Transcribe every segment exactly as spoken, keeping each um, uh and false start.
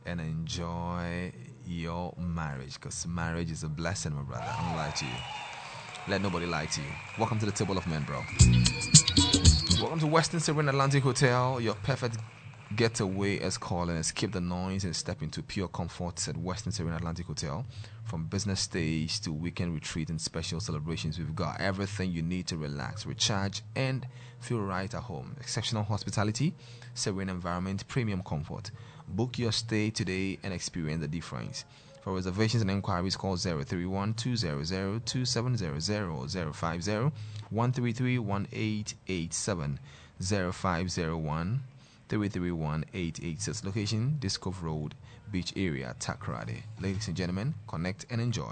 and enjoy your marriage, because marriage is a blessing, my brother. I'm gonna lie to you. Let nobody lie to you. Welcome to the table of men, bro. Welcome to Western Serene Atlantic Hotel. Your perfect getaway is calling. Escape the noise and step into pure comfort at Western Serene Atlantic Hotel. From business stage to weekend retreat and special celebrations, we've got everything you need to relax, recharge, and feel right at home. Exceptional hospitality, serene environment, premium comfort. Book your stay today and experience the difference. For reservations and inquiries, call zero three one, two zero zero, two seven zero zero or zero five zero, one three three, one eight eight seven, zero five zero one, three three one, eight eight six. Location, Discove Road, Beach Area, Takoradi. Ladies and gentlemen, connect and enjoy.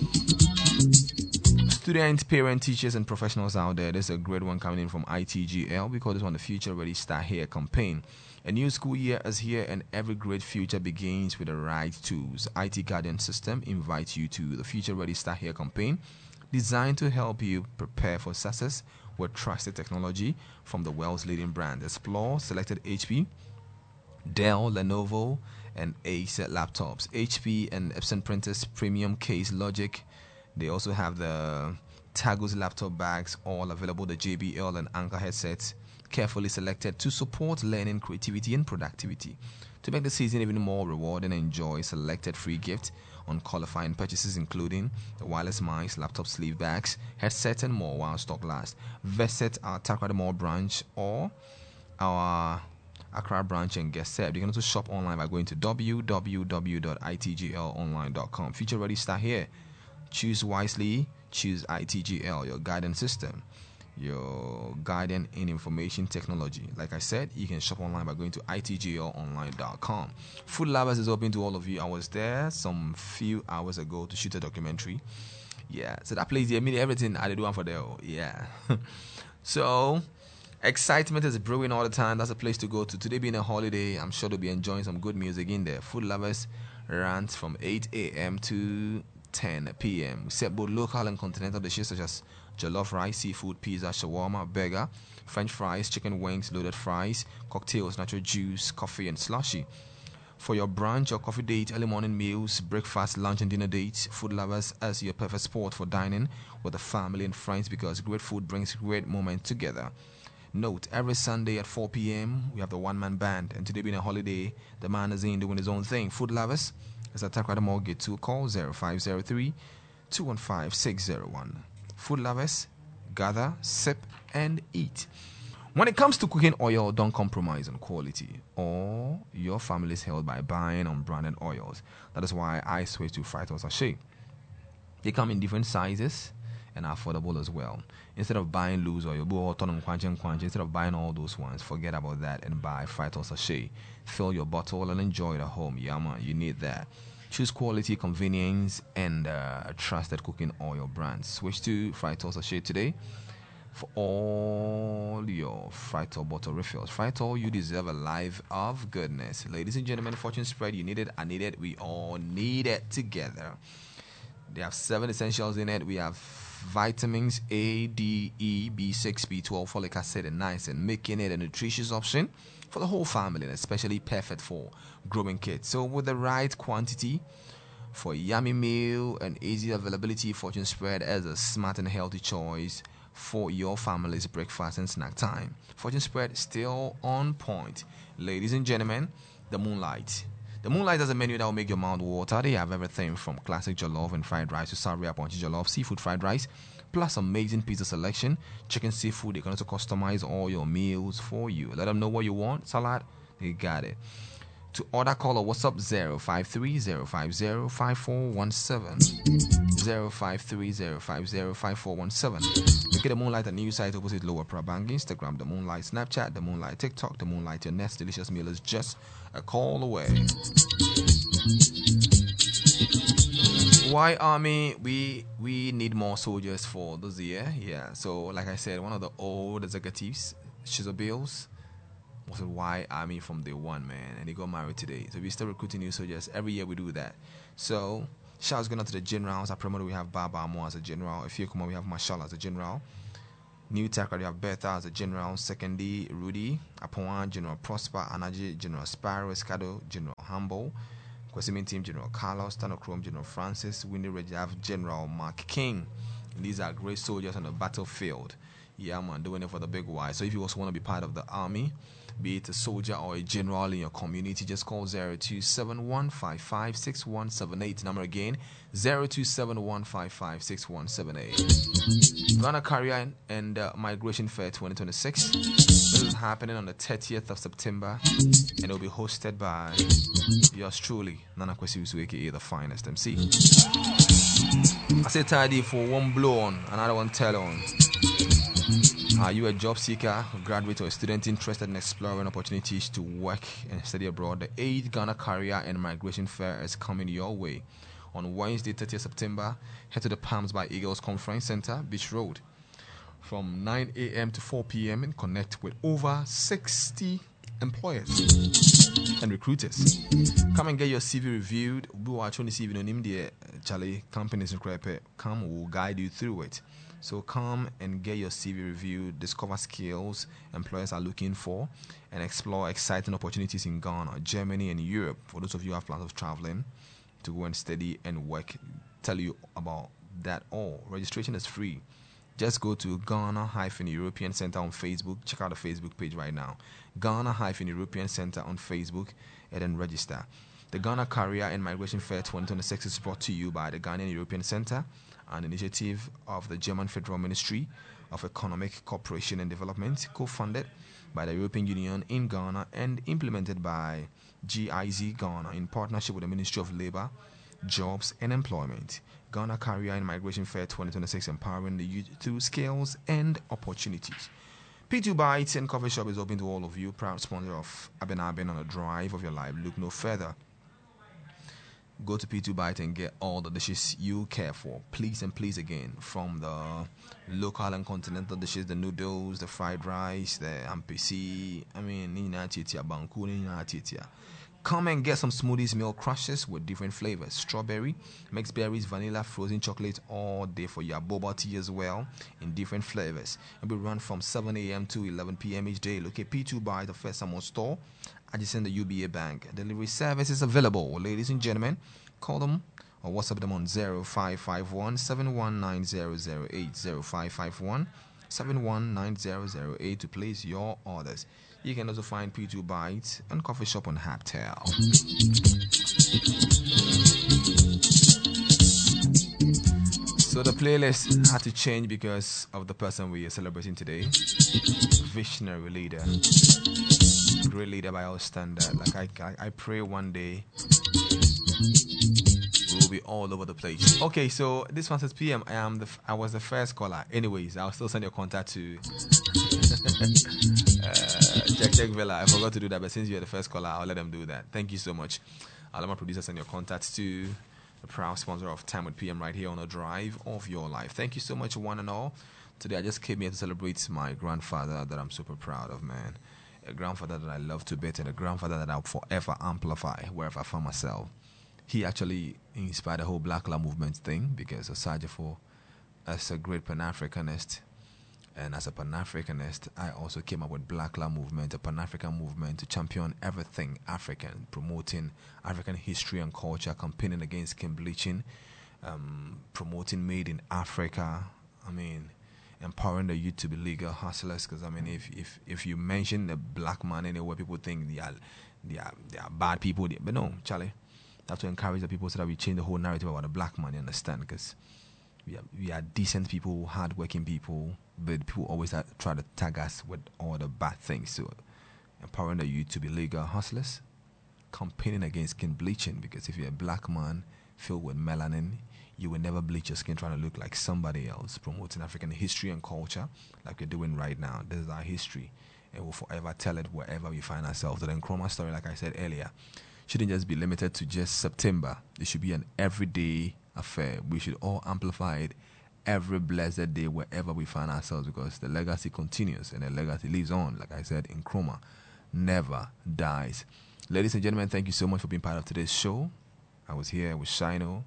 Students, parents, teachers, and professionals out there, there's a great one coming in from I T G L. We call this one the Future Ready Start Here campaign. A new school year is here, and every great future begins with the right tools. I T Guardian System invites you to the Future Ready Start Here campaign, designed to help you prepare for success with trusted technology from the world's leading brands. Explore selected H P, Dell, Lenovo, and Acer laptops. H P and Epson printers, premium case Logic. They also have the Tagus laptop bags, all available. The J B L and Anker headsets, carefully selected to support learning, creativity, and productivity. To make the season even more rewarding, enjoy selected free gifts on qualifying purchases, including the wireless mice, laptop sleeve bags, headsets, and more while stock lasts. Visit our Takrady Mall branch or our Accra branch and get set. You can also shop online by going to w w w dot i t g l online dot com. Future Ready Start Here. Choose wisely. Choose I T G L, your guidance system, your guidance in information technology. Like I said, you can shop online by going to i t g l online dot com. Food Lovers is open to all of you. I was there some few hours ago to shoot a documentary. Yeah, so that place, I mean, everything I did one for there. Yeah. So excitement is brewing all the time. That's a place to go to. Today being a holiday, I'm sure they'll be enjoying some good music in there. Food Lovers runs from eight a.m. to ten p.m. We set both local and continental dishes such as jollof rice, seafood, pizza, shawarma, burger, french fries, chicken wings, loaded fries, cocktails, natural juice, coffee, and slushy. For your brunch or coffee date, early morning meals, breakfast, lunch, and dinner dates, Food Lovers as your perfect spot for dining with the family and friends, because great food brings great moments together. Note, every Sunday at four p.m. we have the one-man band, and today being a holiday, the man is in doing his own thing. Food Lovers is at Takrady Mall. Get to call zero five zero three, two one five, six zero one. Food Lovers, gather, sip, and eat. When it comes to cooking oil, don't compromise on quality, or your family is held by buying unbranded oils. That is why I switch to Fritos Sachet. They come in different sizes and are affordable as well. Instead of buying loose oil, instead of buying all those ones, forget about that and buy Fritos Sachet. Fill your bottle and enjoy it at home. Yeah, man, you need that. Choose quality, convenience, and uh, trusted cooking oil brands. Switch to Fritos Sachet today for all your Fritos bottle refills. Fritos, you deserve a life of goodness. Ladies and gentlemen, Fortune Spread, you need it, I need it, we all need it together. They have seven essentials in it. We have vitamins A, D, E, B six, B twelve, folic acid, and niacin, making it a nutritious option for the whole family, and especially perfect for growing kids. So with the right quantity for a yummy meal and easy availability, Fortune Spread is a smart and healthy choice for your family's breakfast and snack time. Fortune Spread still on point. Ladies and gentlemen, the Moonlight. The Moonlight has a menu that will make your mouth water. They have everything from classic jollof and fried rice to Saria Ponchi jollof, seafood fried rice, plus amazing pizza selection, chicken, seafood. They can also customize all your meals for you. Let them know what you want. Salad, they got it. To order, call or WhatsApp zero five three zero five zero five four one seven. zero five three zero five zero five four one seven. Look at the Moonlight, a new site opposite Lower Prabang, Instagram, the Moonlight, Snapchat, the Moonlight, TikTok, the Moonlight. Your next delicious meal is just a call away. Why Army? We we need more soldiers for this year. Yeah. So like I said, one of the old executives, Shizo Bills, was a Y Army from day one, man, and he got married today. So we still recruiting new soldiers every year. We do that. So shouts going out to the generals. At Promoter we have Baba Amo as a general. If you come on, we have Marshall as a general. New Takra, you have Bertha as a general, secondary Rudy, Apoan, General Prosper, Anaji, General Sparrow, Escado, General Humble, Kwesimin Team, General Carlos, Tanochrome, General Francis, Winnie Red, you have General Mark King. And these are great soldiers on the battlefield. Yeah, man, doing it for the big Y. So if you also want to be part of the army, be it a soldier or a general in your community, just call zero two seven one five five six one seven eight. Number again, zero two seven one five five six one seven eight. Ghana Career and uh, Migration Fair twenty twenty-six. This is happening on the thirtieth of September, and it will be hosted by yours truly, Nana Kwesi Usu, aka the finest M C. I say tidy for one blow on, another one tell on. Are you a job seeker, a graduate, or a student interested in exploring opportunities to work and study abroad? The eighth Ghana Career and Migration Fair is coming your way. On Wednesday, thirtieth of September, head to the Palms by Eagles Conference Center, Beach Road, from nine a.m. to four p.m. and connect with over sixty employers and recruiters. Come and get your C V reviewed. We are trying to see if you know the Charlie companies in Crepe. Come, we'll guide you through it. So come and get your C V reviewed, discover skills employers are looking for, and explore exciting opportunities in Ghana, Germany, and Europe. For those of you who have plans of traveling to go and study and work, tell you about that all. Registration is free. Just go to Ghana-European Center on Facebook. Check out the Facebook page right now. Ghana-European Center on Facebook, and then register. The Ghana Career and Migration Fair twenty twenty-six is brought to you by the Ghanaian European Center, an initiative of the German Federal Ministry of Economic Cooperation and Development, co-funded by the European Union in Ghana and implemented by G I Z Ghana in partnership with the Ministry of Labour, Jobs and Employment. Ghana Career and Migration Fair twenty twenty-six, empowering the youth through skills and opportunities. P two Bites and Coffee Shop is open to all of you. Proud sponsor of Aben Aben on the drive of your life. Look no further. Go to P two Bite and get all the dishes you care for. Please and please again. From the local and continental dishes, the noodles, the fried rice, the M P C. I mean, Banku, come and get some smoothies, meal crushes with different flavors. Strawberry, mixed berries, vanilla, frozen chocolate, all day for your boba tea as well in different flavors. And we run from seven a.m. to eleven p.m. each day. Look at P two Bite, the first Samuel store. Adjacent the U B A Bank. Delivery service is available. Ladies and gentlemen, call them or WhatsApp them on zero five five one seven one nine zero zero eight, zero five five one seven one nine zero zero eight to place your orders. You can also find P two Bites and Coffee Shop on Haptel. So the playlist had to change because of the person we are celebrating today. Visionary leader. Great leader by all standard. Like I, I, I pray one day we'll be all over the place. Okay, so this one says P M. I am the f- I was the first caller. Anyways, I'll still send your contact to uh, Jack Jack Villa. I forgot to do that, but since you're the first caller, I'll let them do that. Thank you so much. I'll let my producer send your contacts to the proud sponsor of Time with P M right here on the drive of your life. Thank you so much, one and all. Today I just came here to celebrate my grandfather that I'm super proud of, man. A grandfather that I love to bit, and a grandfather that I'll forever amplify wherever I find myself. He actually inspired the whole Black Lives Movement thing because Osajifo, as a great Pan-Africanist, and as a Pan-Africanist, I also came up with Black Lives Movement, a Pan-African movement to champion everything African, promoting African history and culture, campaigning against skin bleaching, um, promoting Made in Africa. I mean, empowering the youth to be legal hustlers. Because I mean, if if if you mention a black man anywhere, people think they are they are they are bad people. But no, Charlie, that's to encourage the people so that we change the whole narrative about the black man. You understand? Because we are we are decent people, hardworking people, but people always try to tag us with all the bad things. So empowering the youth to be legal hustlers, campaigning against skin bleaching. Because if you're a black man filled with melanin, you will never bleach your skin trying to look like somebody else. Promoting African history and culture like we're doing right now. This is our history, and we'll forever tell it wherever we find ourselves. The Nkrumah story, like I said earlier, shouldn't just be limited to just September. It should be an everyday affair. We should all amplify it every blessed day wherever we find ourselves, because the legacy continues and the legacy lives on. Like I said, Nkrumah never dies. Ladies and gentlemen, thank you so much for being part of today's show. I was here with Shino,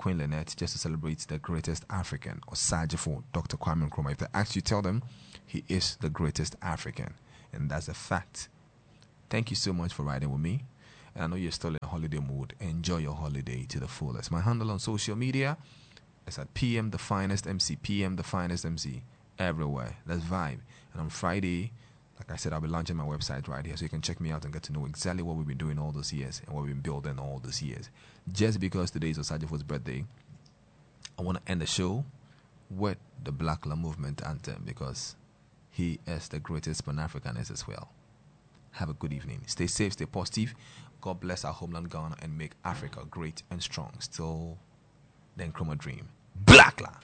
Queen Lynette just to celebrate the greatest African, or Sajifo, Doctor Kwame Nkrumah. If they ask you, tell them he is the greatest African, and that's a fact. Thank you so much for riding with me. And I know you're still in a holiday mood. Enjoy your holiday to the fullest. My handle on social media is at P M the Finest M C. P M the Finest M C. Everywhere. Let's vibe. And on Friday, like I said, I'll be launching my website right here so you can check me out and get to know exactly what we've been doing all those years and what we've been building all those years. Just because today is Osajifo's birthday, I want to end the show with the Black Law Movement anthem because he is the greatest Pan-Africanist as well. Have a good evening. Stay safe, stay positive. God bless our homeland Ghana and make Africa great and strong. Still the Nkrumah dream. Black Law.